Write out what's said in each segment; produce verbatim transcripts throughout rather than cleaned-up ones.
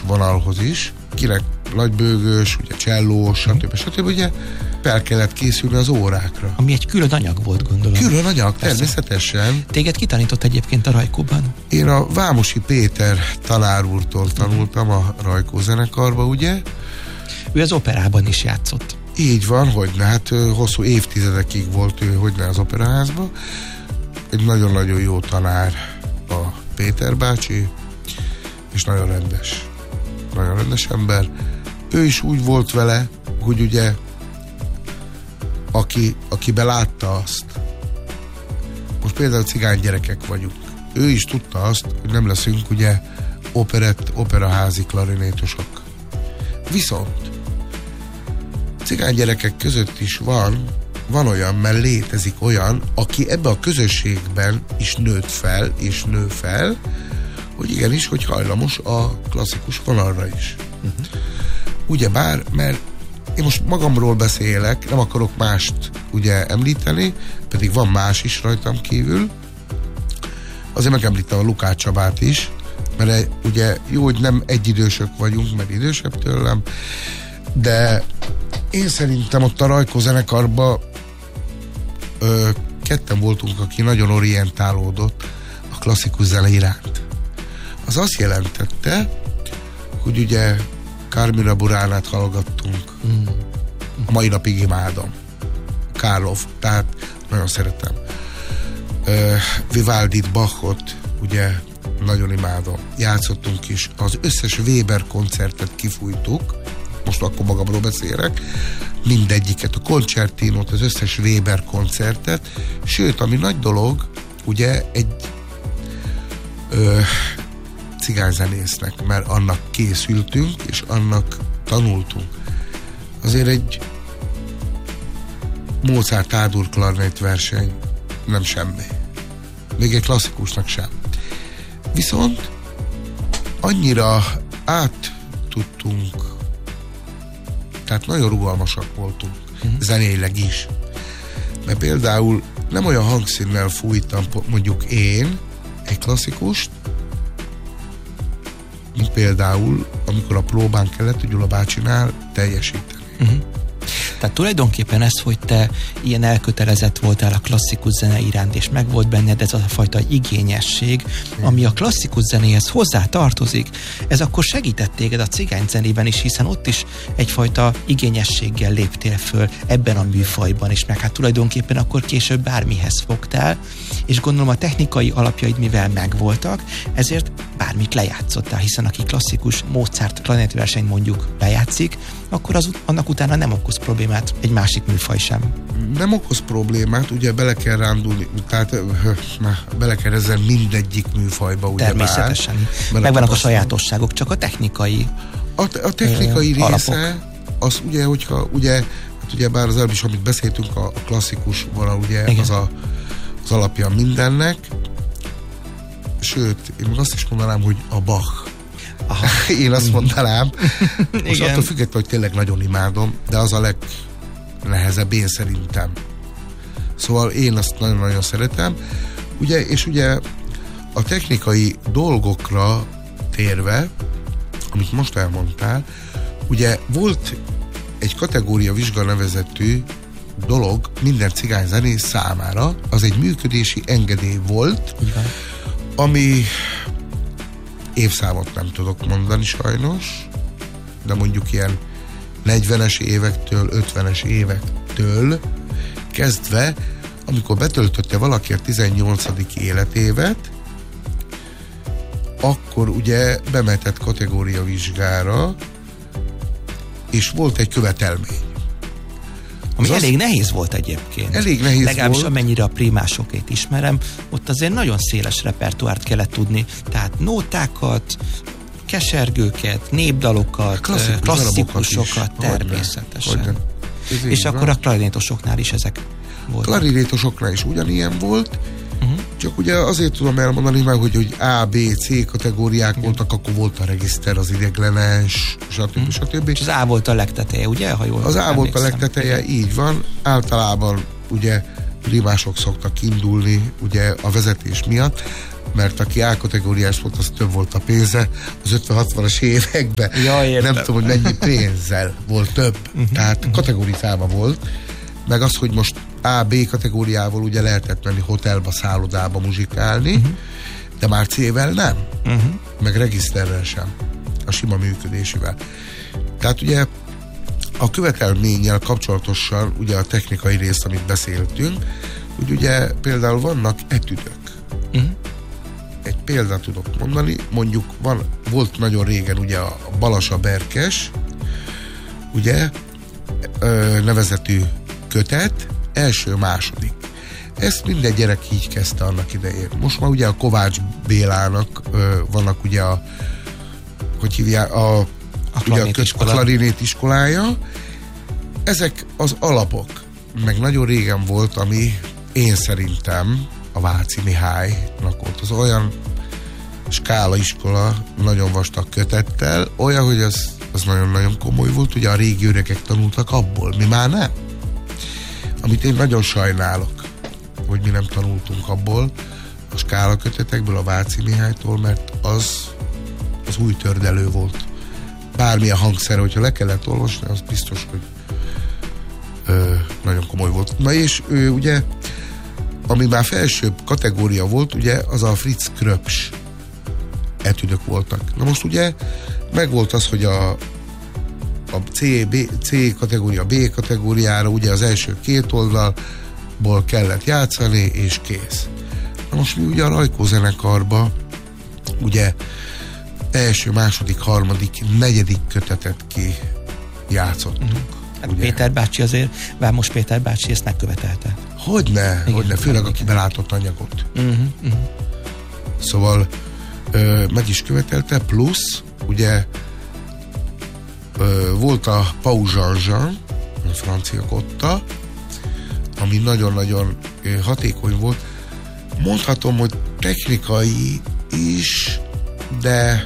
vonalhoz is, kinek nagybőgős, ugye csellós, stb. stb. Ugye fel kellett készülni az órákra. Ami egy külön anyag volt, gondolom. Külön anyag, természetesen. Téged kitanított egyébként a Rajkóban? Én a Vámosi Péter tanár úrtól tanultam a Rajkó zenekarba, ugye? Ő az operában is játszott. Így van, hogyne, hát hosszú évtizedekig volt ő, hogyne az operaházban. Egy nagyon-nagyon jó tanár a Péter bácsi, és nagyon rendes. Nagyon rendes ember. Ő is úgy volt vele, hogy ugye aki, aki belátta azt, most például cigány gyerekek vagyunk, ő is tudta azt, hogy nem leszünk ugye operett, operaházi klarinétosok. Viszont cigány gyerekek között is van, van olyan, mert létezik olyan, aki ebbe a közösségben is nőtt fel, és nő fel, hogy igenis, hogy hajlamos a klasszikus vonalra is. Uh-huh. Ugyebár, mert én most magamról beszélek, nem akarok mást ugye említeni, pedig van más is rajtam kívül. Azért megemlítem a Lukács Csabát is, mert ugye jó, hogy nem egyidősök vagyunk, mert idősebb tőlem, de én szerintem ott a Rajkó zenekarban ö, ketten voltunk, aki nagyon orientálódott a klasszikus zene iránt. Az azt jelentette, hogy ugye Carmina Buránát hallgattunk. Mm. A mai napig imádom. Karloff, tehát nagyon szeretem. Uh, Vivaldit, Bachot, ugye nagyon imádom. Játszottunk is. Az összes Weber koncertet kifújtuk, most akkor magamról beszélek, mindegyiket, a koncertinót, az összes Weber koncertet, sőt, ami nagy dolog, ugye egy uh, cigányzenésznek, mert annak készültünk, és annak tanultunk. Azért egy Mozart Ádur klarnét verseny nem semmi. Még egy klasszikusnak sem. Viszont annyira át tudtunk, tehát nagyon rugalmasak voltunk, uh-huh. zenéleg is. Mert például nem olyan hangszínnel fújtam mondjuk én egy klasszikust, mint például, amikor a próbán kellett, hogy Gyula bácsinál teljesíteni. Uh-huh. Tehát tulajdonképpen ez, hogy te ilyen elkötelezett voltál a klasszikus zene iránt, és meg volt benned ez a fajta igényesség, ami a klasszikus zenéhez hozzá tartozik, ez akkor segített téged a cigányzenében is, hiszen ott is egyfajta igényességgel léptél föl ebben a műfajban, és meg hát tulajdonképpen akkor később bármihez fogtál, és gondolom a technikai alapjaid mivel megvoltak, ezért bármit lejátszottál, hiszen aki klasszikus Mozart klarnétversenyt mondjuk lejátszik, akkor az, annak utána nem okoz problémát egy másik műfaj sem. Nem okoz problémát, ugye bele kell rándulni, tehát bele kell ezen mindegyik műfajba. Ugye természetesen. Bár, megvannak a sajátosságok, csak a technikai A, a technikai ö, része, alapok. Az ugye, hogyha, ugye, hát ugye bár az előbb is, amit beszéltünk, a, a klasszikus vonal, ugye, az a, az alapja mindennek, sőt, én azt is mondanám, hogy a Bach. Aha. Én azt mondanám. Most attól függetlenül, hogy tényleg nagyon imádom, de az a legnehezebb én szerintem. Szóval én azt nagyon-nagyon szeretem. Ugye, és ugye a technikai dolgokra térve, amit most elmondtál, ugye volt egy kategória vizsganevezetű dolog minden cigányzenész számára, az egy működési engedély volt, igen. Ami évszámot nem tudok mondani sajnos, de mondjuk ilyen negyvenes évektől, ötvenes évektől kezdve, amikor betöltötte valaki a tizennyolcadik életévet, akkor ugye bemetett kategória vizsgára, és volt egy követelmény. Ami az elég az nehéz volt egyébként. Elég nehéz Legalábbis volt. amennyire a primásokét ismerem, ott azért nagyon széles repertoárt kellett tudni. Tehát nótákat, kesergőket, népdalokat, klasszikus klasszikusokat, természetesen. Hogyne. Hogyne. És akkor a klarinétosoknál is ezek voltak. Klarinétosoknál is ugyanilyen volt, uh-huh. Csak ugye azért tudom elmondani meg, hogy, hogy A, B, C kategóriák uh-huh. voltak, akkor volt a regiszter, az ideglenes, stb. Uh-huh. stb. És az A volt a legteteje, ugye? Ha jól az A volt a legteteje, így van. Általában ugye primások szoktak indulni ugye a vezetés miatt, mert aki A-kategóriás volt, az több volt a pénze. Az ötven-hatvanas években ja, nem tudom, hogy mennyi pénzzel volt több. Uh-huh, Tehát uh-huh. kategóriába volt. Meg az, hogy most A-B kategóriával ugye lehetett menni hotelba, szállodába muzsikálni, uh-huh. de már C-vel nem. Uh-huh. Meg regiszterrel sem. A sima működésével. Tehát ugye a követelménnyel kapcsolatosan ugye a technikai részt, amit beszéltünk, hogy ugye például vannak etüdök. Uh-huh. Egy példát tudok mondani, mondjuk van, volt nagyon régen ugye a Balassa Berkes, ugye ö, nevezetű kötet, első-második. Ezt minden gyerek így kezdte annak idején. Most már ugye a Kovács Bélának ö, vannak ugye a hogy hívják, a, a, ugye a, köt, a klarinét iskolája. Ezek az alapok. Meg nagyon régen volt, ami én szerintem a Váci Mihálynak volt az olyan skála iskola, nagyon vastag kötettel, olyan, hogy az, az nagyon-nagyon komoly volt, ugye a régi öregek tanultak abból, mi már nem. Amit én nagyon sajnálok, hogy mi nem tanultunk abból, a skála kötetekből, a Váci Mihálytól, mert az az új tördelő volt. Bármilyen hangszer, hogyha le kellett olvasni, az biztos, hogy ö, nagyon komoly volt. Na és ő ugye, ami már felsőbb kategória volt, ugye, az a Fritz Kröps etüdök voltak. Na most ugye meg volt az, hogy a, a C, B, C kategória, B kategóriára ugye az első két oldalból kellett játszani, és kész. Na most mi ugye a Rajkó zenekarba ugye első, második, harmadik, negyedik kötetet ki játszottunk. Mm. Péter bácsi azért, Vámos Péter bácsi ezt megkövetelte. Hogyne, igen, hogyne, főleg aki belátott anyagot. Uh-huh, uh-huh. Szóval ö, meg is követelte, plusz ugye ö, volt a Pau Jean-Jean, a francia kotta, ami nagyon-nagyon ö, hatékony volt. Mondhatom, hogy technikai is, de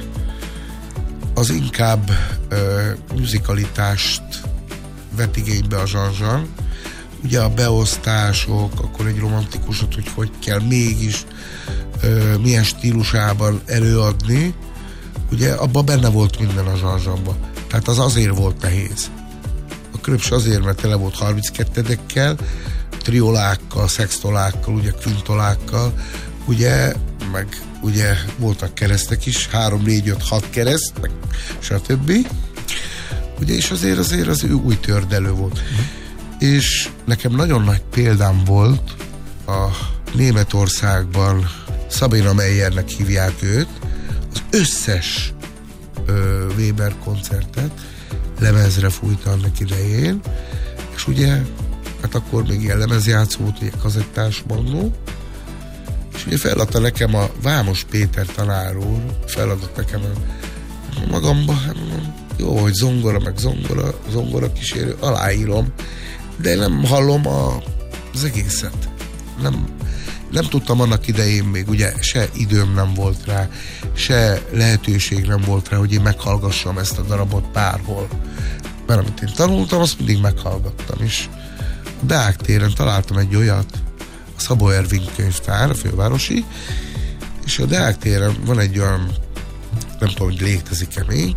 az inkább ö, muzikalitást vett igénybe a Jean-Jean. Ugye a beosztások, akkor egy romantikusot, hogy hogy kell mégis ö, milyen stílusában előadni. Ugye abban benne volt minden a Jean-Jeanban. Tehát az azért volt nehéz. A Kröps azért, mert tele volt harminckettedekkel, triolákkal, szextolákkal, ugye kvintolákkal, ugye, meg ugye voltak keresztek is, három, négy, öt, hat kereszt, meg stb. Ugye, és azért azért az ő új tördelő volt. Mm. És nekem nagyon nagy példám volt a Németországban, Sabina Meyernek hívják őt, az összes ö, Weber koncertet lemezre fújta annak idején, és ugye, hát akkor még ilyen lemezjátszó volt, ugye kazettás magnó, és ugye feladta nekem a Vámos Péter tanár úr, feladott nekem a magamba, jó, hogy zongora, meg zongora, zongora kísérő, aláírom, de nem hallom a, az egészet. Nem, nem tudtam annak idején még, ugye se időm nem volt rá, se lehetőség nem volt rá, hogy én meghallgassam ezt a darabot bárhol. Mert amit én tanultam, azt mindig meghallgattam is. A Deák téren találtam egy olyat, a Szabó Ervin könyvtár, a fővárosi, és a Deák téren van egy olyan, nem tudom, hogy létezik-e még,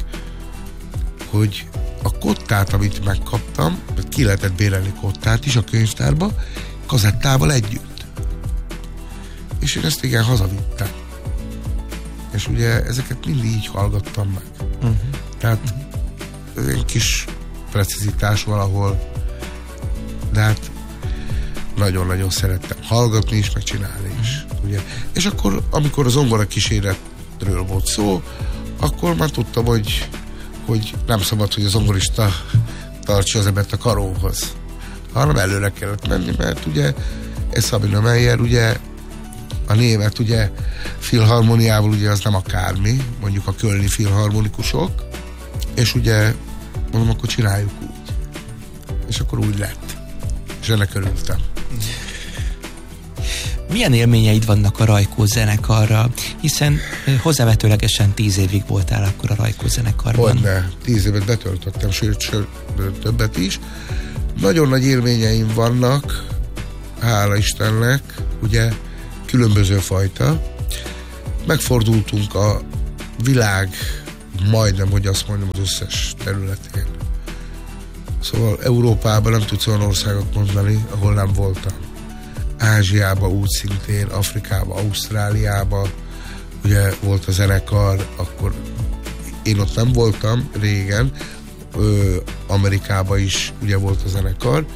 hogy a kottát, amit megkaptam, ki lehetett bérelni kottát is a könyvtárba, kazettával együtt. És én ezt igen hazavittem. És ugye ezeket mindig így hallgattam meg. Uh-huh. Tehát ez egy kis precizitás valahol, de hát nagyon-nagyon szerettem hallgatni is, meg csinálni is. Ugye? És akkor, amikor az zongora kíséretről volt szó, akkor már tudtam, hogy hogy nem szabad, hogy a zongorista tartsa az embert a karóhoz, hanem előre kellett menni, mert ugye ez Sabina Meyer, ugye a német, ugye filharmoniával, ugye az nem akármi, mondjuk a kölni filharmonikusok, és ugye mondom, akkor csináljuk úgy. És akkor úgy lett. És ennek örültem. Milyen élményeid vannak a Rajkó zenekarra? Hiszen hozzávetőlegesen tíz évig voltál akkor a Rajkó zenekarban. Hogyne, tíz évet betöltöttem, sőt, sőt, többet is. Nagyon nagy élményeim vannak, hála Istennek, ugye, különböző fajta. megfordultunk a világ majdnem, hogy azt mondjam, az összes területén. Szóval Európában nem tudsz olyan országot mondani, ahol nem voltam. Ázsiában úgy szintén, Afrikában, Ausztráliában, ugye volt a zenekar, akkor én ott nem voltam régen, ö, Amerikában is ugye volt a zenekar.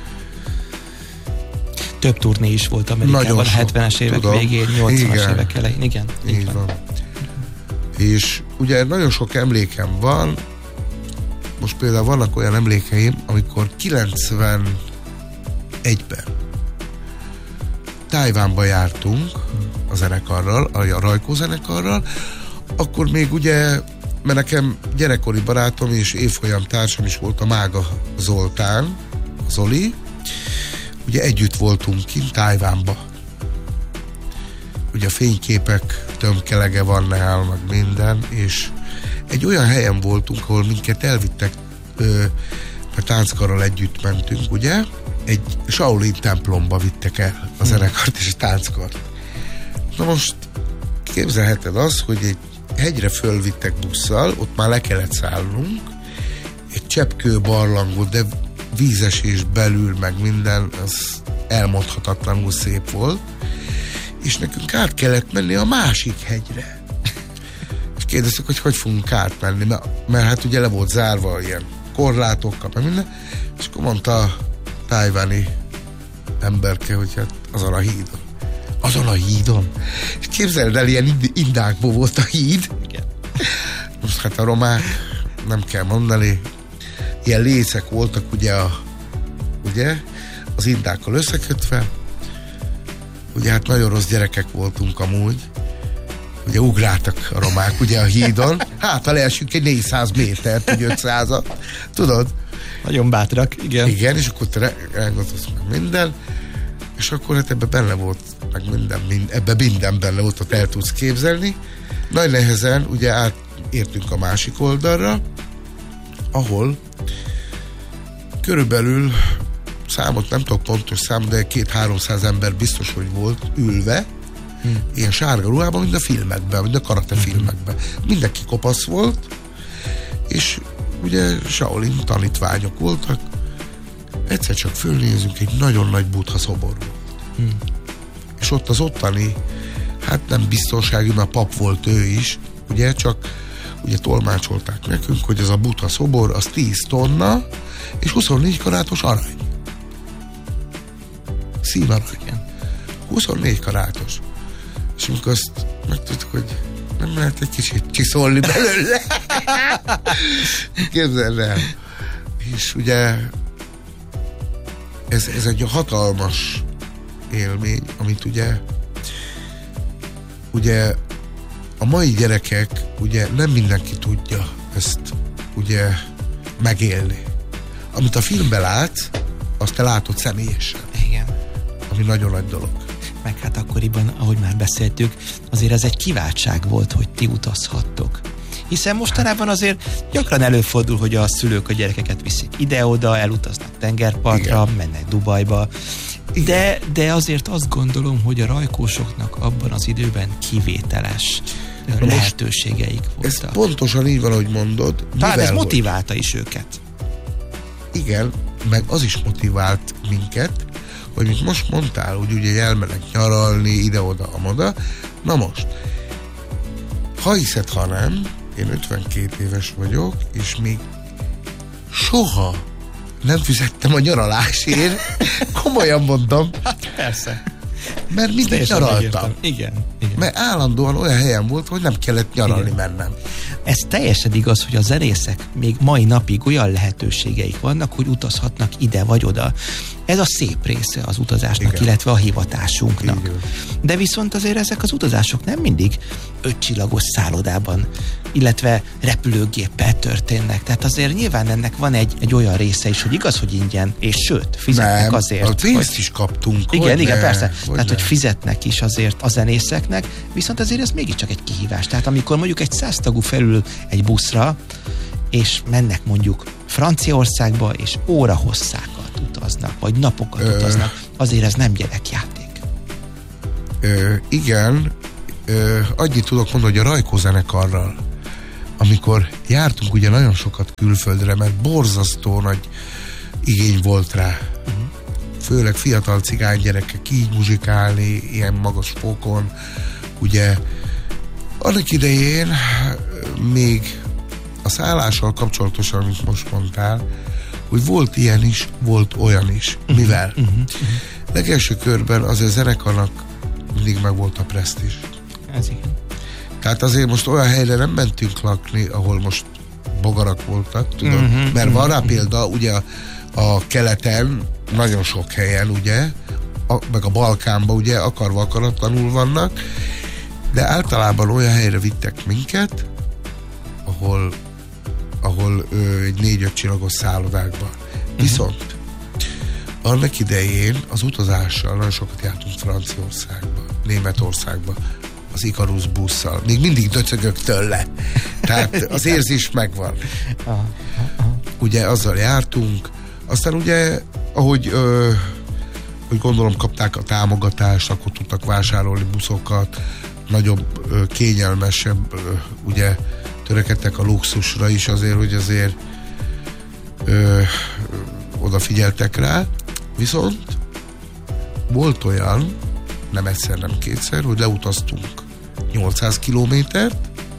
Több turné is volt Amerikában a hetvenes évek tudom. Végén, nyolcvanas igen. évek elején. Igen, így, így van. van. És ugye nagyon sok emlékem van, most például vannak olyan emlékeim, amikor kilencvenegyben Tajvánba jártunk a zenekarral, a Rajkó zenekarral, akkor még ugye, mert nekem gyerekkori barátom és évfolyam társam is volt a Mága Zoltán, Zoli, ugye együtt voltunk kint Tajvánba. Ugye a fényképek tömkelege van nál, meg minden, és egy olyan helyen voltunk, ahol minket elvittek, ö, mert tánckarral együtt mentünk, ugye? Egy Shaolin templomba vittek el a zenekart és a tánckart. Na most képzelheted azt, hogy egy hegyre fölvittek busszal, ott már le kellett szállnunk, egy cseppkő barlangot, de vízesés belül, meg minden, az elmondhatatlanul szép volt, és nekünk át kellett menni a másik hegyre. És kérdeztük, hogy hogy fogunk átmenni, mert, mert hát ugye le volt zárva ilyen korlátokkal, meg minden, és akkor mondta a tájváni emberke, hogy hát azon a hídon. Azon a hídon? És képzeld el, ilyen indákból volt a híd. Igen. Most hát a romák, nem kell mondani, ilyen lécek voltak ugye, a, ugye az indákkal összekötve. Ugye hát nagyon rossz gyerekek voltunk amúgy. Ugye ugráltak a romák ugye a hídon. Hát, ha leesünk egy négyszáz métert, vagy ötszázat. Tudod? Nagyon bátrak, igen. Igen, és akkor te rángatsz meg minden, és akkor hát ebben benne volt, meg minden, mind, ebben minden benne volt, ott el tudsz képzelni. Nagy nehezen ugye átértünk a másik oldalra, ahol körülbelül, számot nem tudok pontos szám, de két-háromszáz ember biztos, hogy volt ülve, hmm. ilyen sárga ruhában, mint a filmekben, mint a karate hmm. filmekben. Mindenki kopasz volt, és ugye Shaolin tanítványok voltak. Egyszer csak fölnézünk, egy nagyon nagy Buddha szobor volt. Hmm. És ott az ottani, hát nem biztonsági, mert pap volt ő is, ugye, csak ugye tolmácsolták nekünk, hogy ez a Buddha szobor, az tíz tonna, és huszonnégy karátos arany. Színarany. huszonnégy karátos. És amikor azt megtudtuk, hogy nem lehet egy kicsit csiszolni belőle. Képzeld el. És ugye ez, ez egy hatalmas élmény, amit ugye ugye a mai gyerekek, ugye nem mindenki tudja ezt ugye megélni. Amit a filmben látsz, azt te látod személyesen. Igen. Ami nagyon nagy dolog. Meg hát akkoriban, ahogy már beszéltük, azért ez egy kiváltság volt, hogy ti utazhattok. Hiszen mostanában azért gyakran előfordul, hogy a szülők a gyerekeket viszik ide-oda, elutaznak tengerpartra, igen. mennek Dubajba. De, de azért azt gondolom, hogy a rajkósoknak abban az időben kivételes Na lehetőségeik voltak. Ez pontosan így van, ahogy mondod. Talán ez motiválta is őket. Igen, meg az is motivált minket, hogy mint most mondtál, hogy ugye elmenek nyaralni ide-oda, amoda. Na most, ha hiszed, ha nem, én ötvenkét éves vagyok, és még soha nem fizettem a nyaralásért. Komolyan mondom. Hát persze. Mert mindig nyaraltam. Igen, igen. Mert állandóan olyan helyen volt, hogy nem kellett nyaralni igen. mennem. Ez teljesen igaz, hogy a zenészek még mai napig olyan lehetőségeik vannak, hogy utazhatnak ide vagy oda. Ez a szép része az utazásnak, igen. illetve a hivatásunknak. Igen. De viszont azért ezek az utazások nem mindig ötcsillagos szállodában, illetve repülőgéppel történnek. Tehát azért nyilván ennek van egy, egy olyan része is, hogy igaz, hogy ingyen, és sőt, fizetnek nem, azért. A pénzt hogy... is kaptunk. Igen, igen, ne, persze. Hogy Tehát, ne. hogy fizetnek is azért a zenészeknek, viszont azért ez mégiscsak egy kihívás. Tehát amikor mondjuk egy száz tagú felül egy buszra, és mennek mondjuk Franciaországba, és óra hosszákat utaznak, vagy napokat ö, utaznak, azért ez nem gyerekjáték. Ö, igen, ö, annyit tudok mondani, hogy a Rajkó zenekarral, amikor jártunk ugye nagyon sokat külföldre, mert borzasztó nagy igény volt rá. Uh-huh. Főleg fiatal cigány gyerekek így muzsikálni, ilyen magas fokon. Ugye annak idején még a szállással kapcsolatosan, amit most mondtál, hogy volt ilyen is, volt olyan is. Uh-huh. Mivel? Uh-huh. Uh-huh. Legelső körben azért a zenekarnak mindig meg volt a presztízs. Ez igen. Tehát azért most olyan helyre nem mentünk lakni, ahol most bogarak voltak, tudom, uh-huh, mert van rá példa, ugye a, a keleten, nagyon sok helyen, ugye, a, meg a Balkánban, ugye, akarva akaratlanul vannak, de általában olyan helyre vittek minket, ahol, ahol ö, egy négy-öt csillagos szállodákban. Uh-huh. Viszont annak idején az utazással nagyon sokat jártunk Franciaországba, Németországba, az Ikarus busszal. Még mindig döcögök tőle. Tehát az érzés megvan. Ugye azzal jártunk, aztán ugye, ahogy ö, hogy gondolom kapták a támogatást, akkor tudtak vásárolni buszokat, nagyobb, ö, kényelmesebb, ö, ugye törekedtek a luxusra is azért, hogy azért ö, odafigyeltek rá. Viszont volt olyan, nem egyszer, nem kétszer, hogy leutaztunk nyolcszáz kilométert,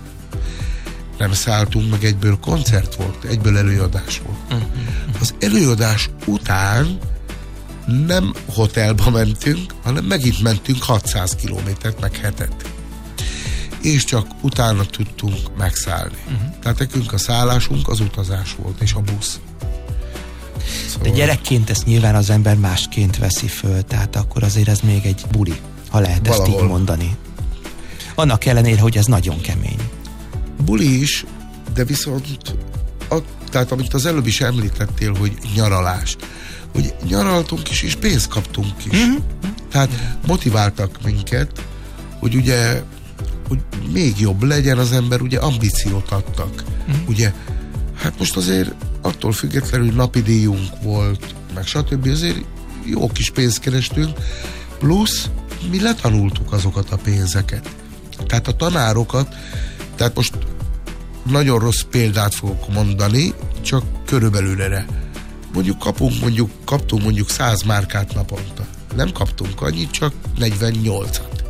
nem szálltunk, meg egyből koncert volt, egyből előadás volt. Uh-huh. Az előadás után nem hotelba mentünk, hanem megint mentünk hatszáz kilométert, meg hetet. És csak utána tudtunk megszállni. Uh-huh. Tehát nekünk a szállásunk az utazás volt, és a busz. Szóval... De gyerekként ezt nyilván az ember másként veszi föl, tehát akkor azért ez még egy buli, ha lehet valahol ezt így mondani. Annak ellenére, hogy ez nagyon kemény. Buli is, de viszont a, tehát amit az előbb is említettél, hogy nyaralás. Hogy nyaraltunk is, és pénzt kaptunk is. Mm-hmm. Tehát motiváltak minket, hogy ugye hogy még jobb legyen az ember, ugye ambíciót adtak. Mm-hmm. Ugye, hát most azért attól függetlenül napi díjunk volt, meg stb. Azért jó kis pénzt kerestünk, plusz mi letanultuk azokat a pénzeket. Tehát a tanárokat, tehát most nagyon rossz példát fogok mondani, csak körülbelül erre. Mondjuk kapunk, mondjuk, kaptunk mondjuk száz márkát naponta. Nem kaptunk annyit, csak negyvennyolcat.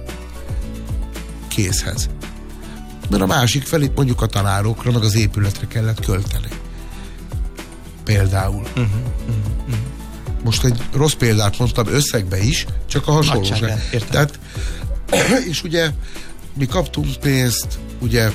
Készhez. Mert a másik felét mondjuk a tanárokra, meg az épületre kellett költeni. Például. Uh-huh, uh-huh. Most egy rossz példát mondtam összegbe is, csak a hasonlóság. Tehát, és ugye mi kaptunk pénzt, ugye,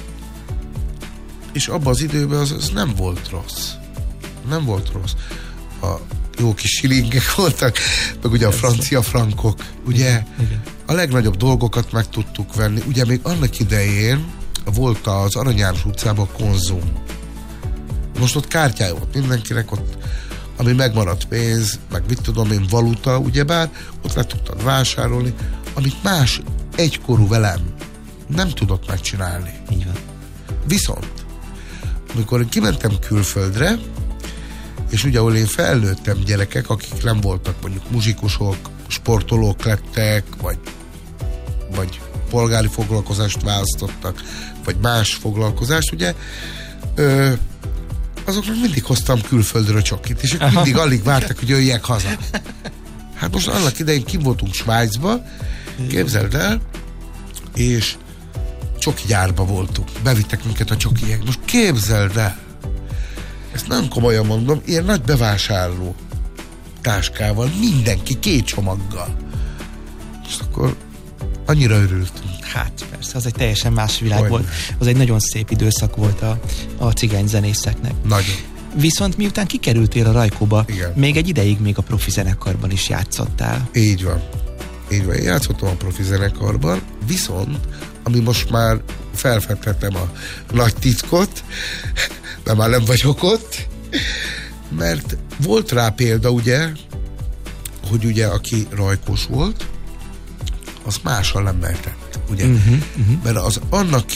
és abban az időben az, az nem volt rossz. Nem volt rossz. A jó kis silingek voltak, meg ugye a francia frankok, ugye a legnagyobb dolgokat meg tudtuk venni. Ugye még annak idején volt az Arany János utcában a Konzum. Most ott kártyája volt mindenkinek, ott ami megmaradt pénz, meg mit tudom én, valuta, ugyebár, ott le tudtad vásárolni, amit más egykorú velem nem tudott megcsinálni. Így van. Viszont, amikor én kimentem külföldre, és ugye, ahol én felnőttem gyerekek, akik nem voltak mondjuk muzsikusok, sportolók lettek, vagy, vagy polgári foglalkozást választottak, vagy más foglalkozást, ugye, ö, azoknak mindig hoztam külföldről csokit, és ők mindig alig vártak, hogy jöjjek haza. Hát most annak idején kim voltunk Svájcba, képzeld el, és csoki gyárba voltunk. Bevittek minket a csokiek. Most képzeld el, ezt nem komolyan mondom, ilyen nagy bevásárló táskával, mindenki két csomaggal. És akkor annyira örültünk. Hát persze, az egy teljesen más világ Olyan. volt. Az egy nagyon szép időszak volt a, a cigány zenészeknek. Nagyon. Viszont miután kikerültél a Rajkóba, Igen. még egy ideig még a profi zenekarban is játszottál. Így van. Így van. Én játszottam a profi zenekarban, viszont, ami most már felfedhetem a nagy titkot, mert már nem vagyok ott, mert volt rá példa, ugye, hogy ugye, aki rajkos volt, az mással nem mehetett, ugye? Uh-huh, uh-huh. Mert az annak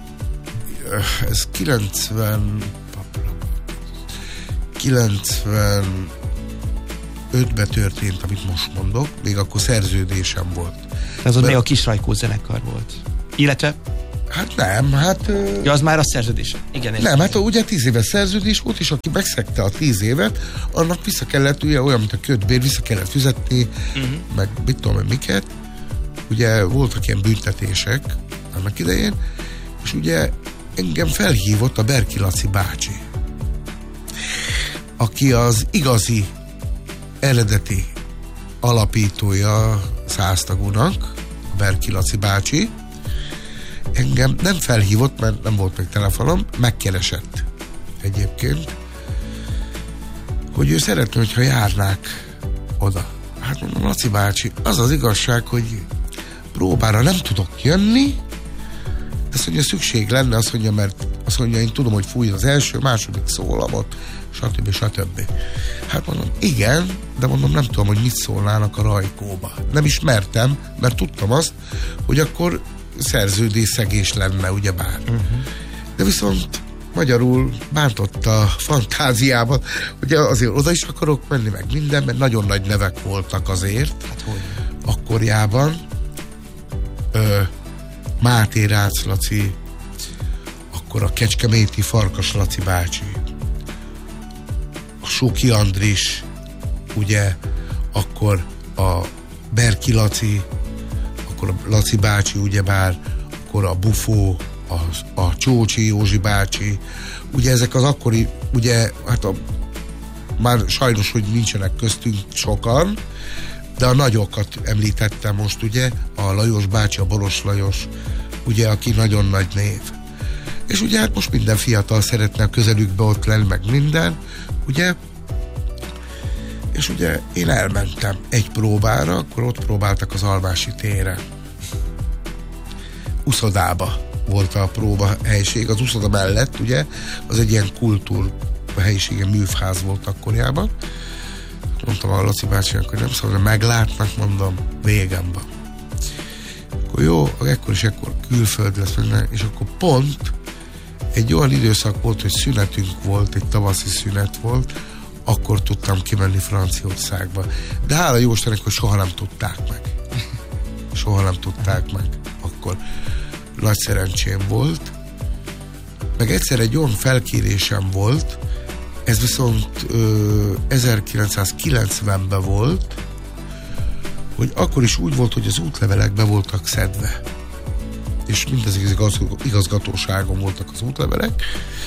ez kilencven kilencvenötben történt, amit most mondok, még akkor szerződésem volt. Ez az még a kis Rajkó zenekar volt. Illetve? Hát nem, hát... Ja, az már a szerződés. Igen, nem, nem, hát ugye tíz éves szerződés volt, és aki megszegte a tíz évet, annak vissza kellett, ugye olyan, mint a kötbér, vissza kellett fizetni, uh-huh. meg mit tudom, miket. Ugye voltak ilyen büntetések annak idején, és ugye engem felhívott a Berki Laci bácsi, aki az igazi, eredeti alapítója Száztagúnak, a Berki Laci bácsi. Engem nem felhívott, mert nem volt még telefonom, megkeresett egyébként, hogy ő szeretne, hogyha járnák oda. Hát mondom, Laci bácsi, az az igazság, hogy próbára nem tudok jönni, de azt mondja, szükség lenne, azt mondja, mert azt mondja, én tudom, hogy fúj az első, második szólamot, stb. stb. Hát mondom, igen, de mondom, nem tudom, hogy mit szólnának a Rajkóba. Nem ismertem, mert tudtam azt, hogy akkor szerződésszegés lenne, ugyebár. Uh-huh. De viszont magyarul bántott a fantáziában, ugye azért oda is akarok menni, meg minden, mert nagyon nagy nevek voltak azért. Hát hogy? Akkorjában. Ö, Máté Rácz Laci, akkor a kecskeméti Farkas Laci bácsi, a Suki Andris, ugye, akkor a Berki Laci, akkor a Laci bácsi, ugyebár, akkor a Bufó, a, a Csócsi Józsi bácsi, ugye ezek az akkori, ugye, hát a, már sajnos, hogy nincsenek köztünk sokan, de a nagyokat említettem most, ugye, a Lajos bácsi, a Boros Lajos, ugye, aki nagyon nagy név. És ugye hát most minden fiatal szeretne a közelükbe ott lenni, meg minden, ugye, és ugye én elmentem egy próbára, akkor ott próbáltak az Almási téren. Uszodába volt a próba helység, az uszoda mellett, ugye, az egy ilyen kultúr helyisége, művház volt akkorjában. Mondtam a Laci bácsinak, hogy nem szabad, meglátnak, mondom, végem van. Akkor jó, ekkor is ekkor külföld lesz, és akkor pont egy olyan időszak volt, hogy szünetünk volt, egy tavaszi szünet volt, akkor tudtam kimenni Franciaországba. De hála jó Istennek, hogy soha nem tudták meg. Soha nem tudták meg. Akkor nagy szerencsém volt. Meg egyszer egy olyan felkérésem volt, ez viszont ö, ezerkilencszázkilencvenben volt, hogy akkor is úgy volt, hogy az útlevelek be voltak szedve. És mindez igaz, igazgatóságon voltak az útlevelek,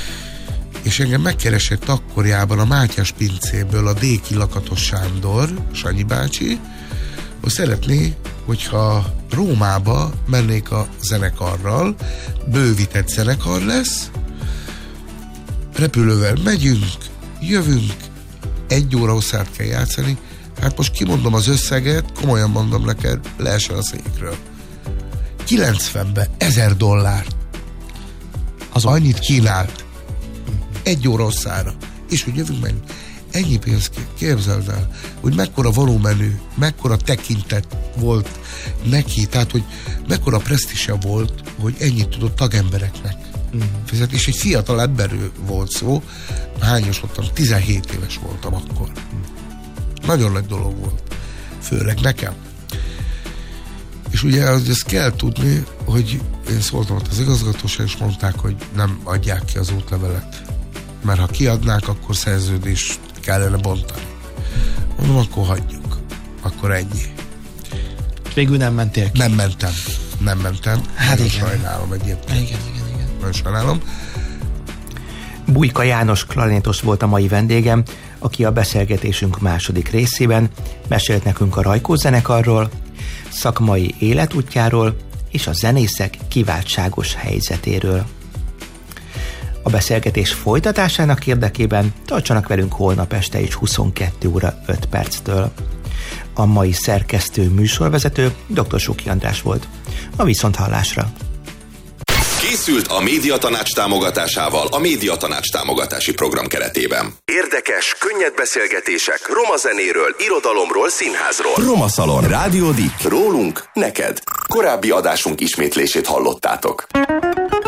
és engem megkeresett akkorjában a Mátyás pincéből a Déki Lakatos Sándor, Sanyi bácsi, hogy szeretné, hogyha Rómába mennék a zenekarral, bővített zenekar lesz, repülővel megyünk, jövünk, egy óra hosszát kell játszani, hát most kimondom az összeget, komolyan mondom neked, leesel a székről. kilencvenben ezer dollár. Az annyit kínált. Egy óra hosszára. És hogy jövünk menni. Ennyi pénzt képzeld el, hogy mekkora volumenű, mekkora tekintet volt neki, tehát, hogy mekkora presztise volt, hogy ennyit tudott tagembereknek mm. fizetni, és egy fiatal emberről volt szó, hányos voltam, tizenhét éves voltam akkor. Mm. Nagyon nagy dolog volt. Főleg nekem. És ugye az, ezt kell tudni, hogy én szóltam ott az igazgatóság, és mondták, hogy nem adják ki az útlevelet. Mert ha kiadnák, akkor szerződést kellene bontani. Mondom, akkor hagyjuk. Akkor ennyi. Végül nem mentél ki? Nem mentem. Nem mentem. Hát nagyon igen. sajnálom egyébként. Igen, igen, igen. Nagyon sajnálom. Bujka János klarinétos volt a mai vendégem, aki a beszélgetésünk második részében mesélt nekünk a Rajkó zenekarról, szakmai életútjáról és a zenészek kiváltságos helyzetéről. A beszélgetés folytatásának érdekében tartsanak velünk holnap este is huszonkettő óra öt perctől. A mai szerkesztő műsorvezető dr. Suki András volt. A viszonthallásra! Készült a Médiatanács támogatásával a Médiatanács támogatási program keretében. Érdekes, könnyed beszélgetések roma zenéről, irodalomról, színházról. Roma Szalon. Rádió Dik. Rólunk, neked. Korábbi adásunk ismétlését hallottátok.